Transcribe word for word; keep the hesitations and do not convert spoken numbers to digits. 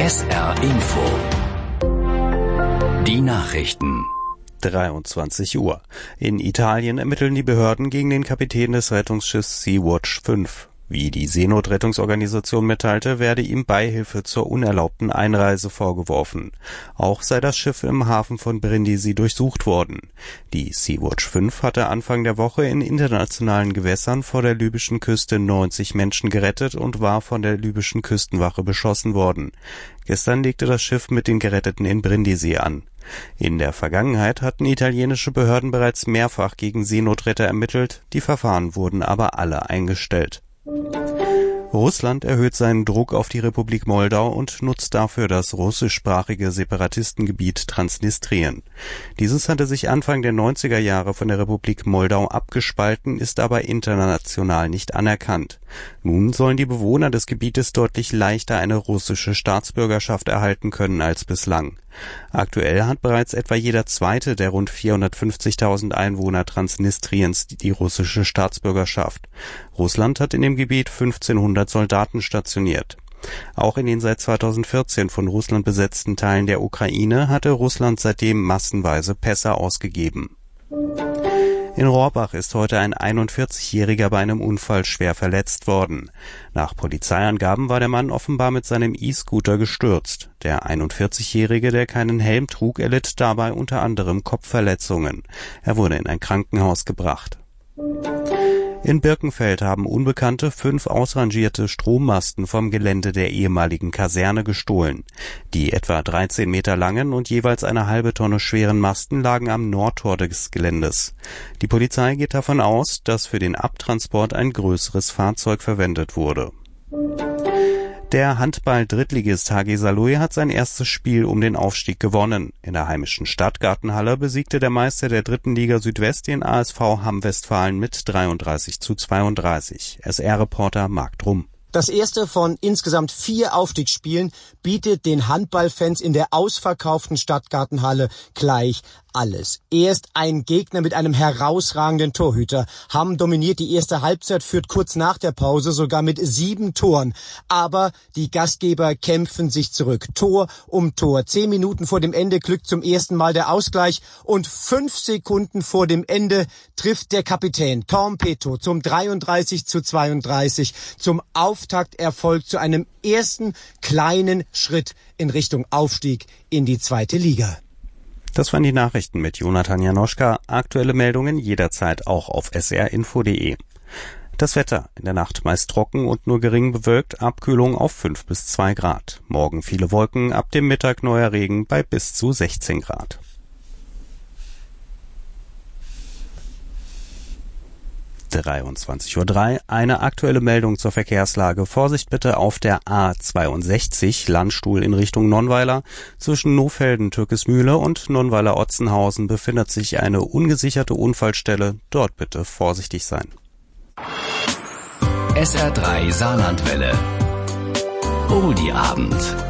S R Info. Die Nachrichten. dreiundzwanzig Uhr. In Italien ermitteln die Behörden gegen den Kapitän des Rettungsschiffs Sea-Watch fünf. Wie die Seenotrettungsorganisation mitteilte, werde ihm Beihilfe zur unerlaubten Einreise vorgeworfen. Auch sei das Schiff im Hafen von Brindisi durchsucht worden. Die Sea-Watch fünf hatte Anfang der Woche in internationalen Gewässern vor der libyschen Küste neunzig Menschen gerettet und war von der libyschen Küstenwache beschossen worden. Gestern legte das Schiff mit den Geretteten in Brindisi an. In der Vergangenheit hatten italienische Behörden bereits mehrfach gegen Seenotretter ermittelt, die Verfahren wurden aber alle eingestellt. Russland erhöht seinen Druck auf die Republik Moldau und nutzt dafür das russischsprachige Separatistengebiet Transnistrien. Dieses hatte sich Anfang der neunziger Jahre von der Republik Moldau abgespalten, ist aber international nicht anerkannt. Nun sollen die Bewohner des Gebietes deutlich leichter eine russische Staatsbürgerschaft erhalten können als bislang. Aktuell hat bereits etwa jeder zweite der rund vierhundertfünfzigtausend Einwohner Transnistriens die russische Staatsbürgerschaft. Russland hat in dem Gebiet fünfzehnhundert Soldaten stationiert. Auch in den seit zweitausendvierzehn von Russland besetzten Teilen der Ukraine hatte Russland seitdem massenweise Pässe ausgegeben. In Rohrbach ist heute ein einundvierzigjähriger bei einem Unfall schwer verletzt worden. Nach Polizeiangaben war der Mann offenbar mit seinem E-Scooter gestürzt. Der einundvierzigjährige, der keinen Helm trug, erlitt dabei unter anderem Kopfverletzungen. Er wurde in ein Krankenhaus gebracht. In Birkenfeld haben Unbekannte fünf ausrangierte Strommasten vom Gelände der ehemaligen Kaserne gestohlen. Die etwa dreizehn Meter langen und jeweils eine halbe Tonne schweren Masten lagen am Nordtor des Geländes. Die Polizei geht davon aus, dass für den Abtransport ein größeres Fahrzeug verwendet wurde. Der Handball-Drittligist H G Saarlouis hat sein erstes Spiel um den Aufstieg gewonnen. In der heimischen Stadtgartenhalle besiegte der Meister der dritten Liga Südwest den A S V Hamm-Westfalen mit dreiunddreißig zu zweiunddreißig. S R-Reporter Marc Drum. Das erste von insgesamt vier Aufstiegsspielen bietet den Handballfans in der ausverkauften Stadtgartenhalle gleich alles. Erst ein Gegner mit einem herausragenden Torhüter. Hamm dominiert die erste Halbzeit, führt kurz nach der Pause sogar mit sieben Toren. Aber die Gastgeber kämpfen sich zurück. Tor um Tor. Zehn Minuten vor dem Ende glückt zum ersten Mal der Ausgleich und fünf Sekunden vor dem Ende trifft der Kapitän Tom Peto zum dreiunddreißig zu zweiunddreißig zum Auftakterfolg zu einem ersten kleinen Schritt in Richtung Aufstieg in die zweite Liga. Das waren die Nachrichten mit Jonathan Janoschka. Aktuelle Meldungen jederzeit auch auf s r info punkt d e. Das Wetter: in der Nacht meist trocken und nur gering bewölkt, Abkühlung auf fünf bis zwei Grad. Morgen viele Wolken, ab dem Mittag neuer Regen bei bis zu sechzehn Grad. dreiundzwanzig Uhr drei. Eine aktuelle Meldung zur Verkehrslage. Vorsicht bitte auf der A zweiundsechzig, Landstuhl in Richtung Nonnweiler. Zwischen Nohfelden, Türkesmühle und Nonnweiler-Otzenhausen befindet sich eine ungesicherte Unfallstelle. Dort bitte vorsichtig sein. S R drei Saarlandwelle. Oldie Abend.